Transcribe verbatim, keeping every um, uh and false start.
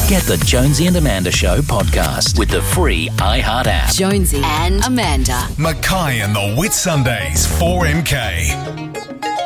Get the Jonesy and Amanda Show podcast with the free iHeart app. Jonesy and Amanda. Mackay and the Whitsundays, four M K.